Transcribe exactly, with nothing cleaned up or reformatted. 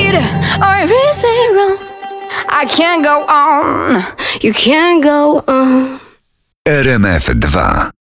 right or is it wrong? I can't go on, you can't go on. R M F dwa.